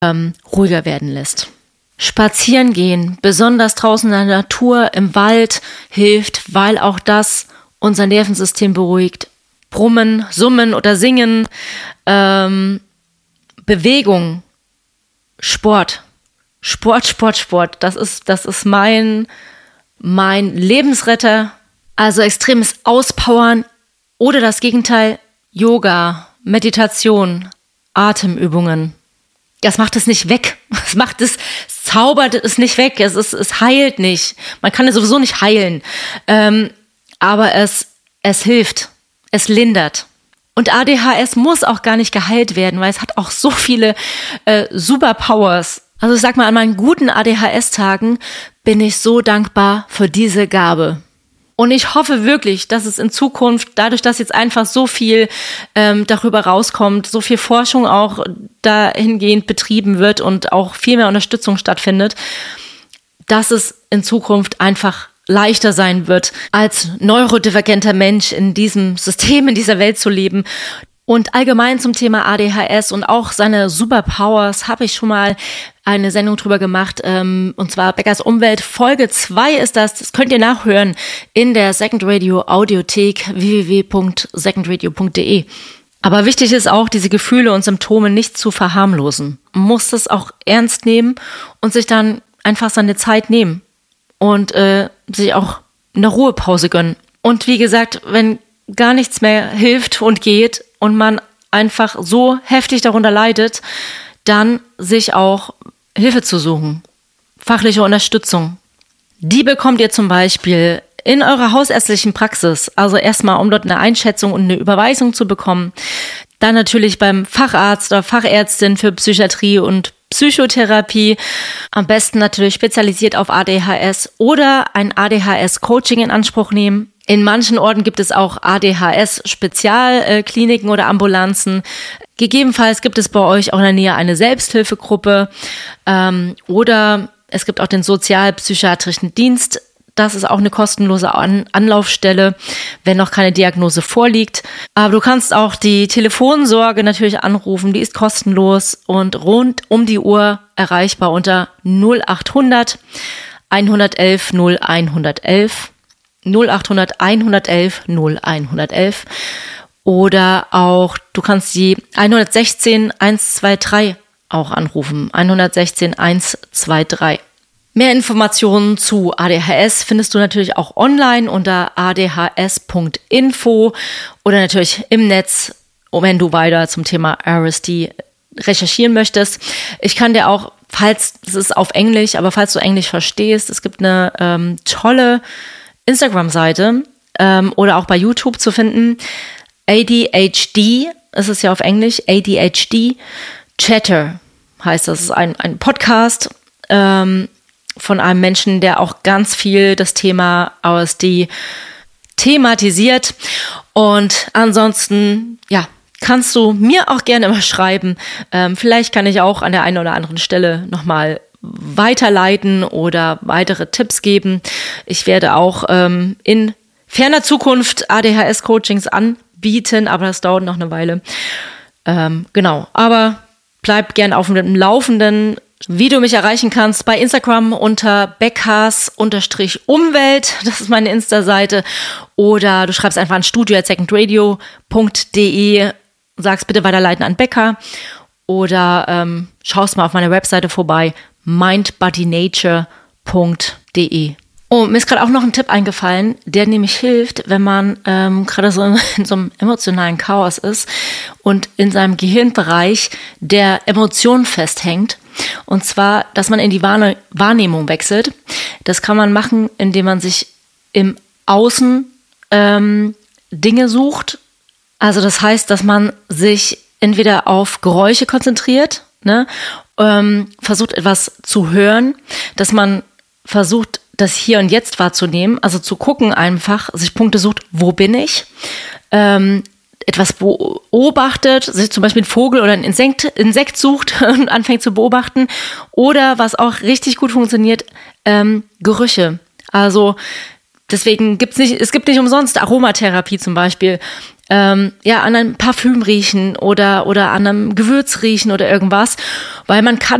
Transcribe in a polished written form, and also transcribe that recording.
ruhiger werden lässt. Spazieren gehen, besonders draußen in der Natur, im Wald, hilft, weil auch das unser Nervensystem beruhigt. Brummen, Summen oder Singen, Bewegung, Sport. Sport. Das ist mein Lebensretter. Also extremes Auspowern oder das Gegenteil, Yoga, Meditation, Atemübungen. Das macht es nicht weg. Zaubert es nicht weg. Es heilt nicht. Man kann es sowieso nicht heilen. Aber es hilft. Es lindert. Und ADHS muss auch gar nicht geheilt werden, weil es hat auch so viele Superpowers. Also ich sag mal, an meinen guten ADHS-Tagen bin ich so dankbar für diese Gabe. Und ich hoffe wirklich, dass es in Zukunft, dadurch, dass jetzt einfach so viel darüber rauskommt, so viel Forschung auch dahingehend betrieben wird und auch viel mehr Unterstützung stattfindet, dass es in Zukunft einfach leichter sein wird, als neurodivergenter Mensch in diesem System, in dieser Welt zu leben. Und allgemein zum Thema ADHS und auch seine Superpowers habe ich schon mal eine Sendung drüber gemacht, und zwar Beckers Umwelt. Folge 2 ist das. Das könnt ihr nachhören in der Second Radio Audiothek www.secondradio.de. Aber wichtig ist auch, diese Gefühle und Symptome nicht zu verharmlosen. Man muss das auch ernst nehmen und sich dann einfach seine Zeit nehmen und sich auch eine Ruhepause gönnen. Und wie gesagt, wenn gar nichts mehr hilft und geht und man einfach so heftig darunter leidet, dann sich auch Hilfe zu suchen. Fachliche Unterstützung. Die bekommt ihr zum Beispiel in eurer hausärztlichen Praxis. Also erstmal, um dort eine Einschätzung und eine Überweisung zu bekommen. Dann natürlich beim Facharzt oder Fachärztin für Psychiatrie und Psychotherapie. Am besten natürlich spezialisiert auf ADHS oder ein ADHS-Coaching in Anspruch nehmen. In manchen Orten gibt es auch ADHS-Spezialkliniken oder Ambulanzen. Gegebenenfalls gibt es bei euch auch in der Nähe eine Selbsthilfegruppe oder es gibt auch den sozialpsychiatrischen Dienst. Das ist auch eine kostenlose Anlaufstelle, wenn noch keine Diagnose vorliegt. Aber du kannst auch die Telefonsorge natürlich anrufen, die ist kostenlos und rund um die Uhr erreichbar unter 0800 111 0111. 0800 111 0111 oder auch, du kannst die 116 123 auch anrufen, 116 123. Mehr Informationen zu ADHS findest du natürlich auch online unter adhs.info oder natürlich im Netz, wenn du weiter zum Thema RSD recherchieren möchtest. Ich kann dir auch, falls, das ist auf Englisch, aber falls du Englisch verstehst, es gibt eine tolle Instagram-Seite oder auch bei YouTube zu finden. ADHD, es ist ja auf Englisch, ADHD Chatter heißt das. Es ist ein Podcast von einem Menschen, der auch ganz viel das Thema ASD thematisiert. Und ansonsten, ja, kannst du mir auch gerne mal schreiben. Vielleicht kann ich auch an der einen oder anderen Stelle nochmal weiterleiten oder weitere Tipps geben. Ich werde auch in ferner Zukunft ADHS-Coachings anbieten, aber das dauert noch eine Weile. Genau, aber bleib gern auf dem Laufenden, wie du mich erreichen kannst bei Instagram unter beckers_Umwelt, das ist meine Insta-Seite, oder du schreibst einfach an studio@secondradio.de, sagst bitte weiterleiten an Becker oder schaust mal auf meiner Webseite vorbei, mindbodynature.de. Oh, mir ist gerade auch noch ein Tipp eingefallen, der nämlich hilft, wenn man gerade so in so einem emotionalen Chaos ist und in seinem Gehirnbereich der Emotion festhängt. Und zwar, dass man in die Wahrnehmung wechselt. Das kann man machen, indem man sich im Außen Dinge sucht. Also das heißt, dass man sich entweder auf Geräusche konzentriert, ne? Versucht etwas zu hören, dass man versucht, das Hier und Jetzt wahrzunehmen, also zu gucken einfach, sich Punkte sucht, wo bin ich, etwas beobachtet, sich zum Beispiel einen Vogel oder ein Insekt sucht und anfängt zu beobachten, oder was auch richtig gut funktioniert, Gerüche. Also deswegen es gibt nicht umsonst Aromatherapie zum Beispiel, an einem Parfüm riechen oder an einem Gewürz riechen oder irgendwas, weil man kann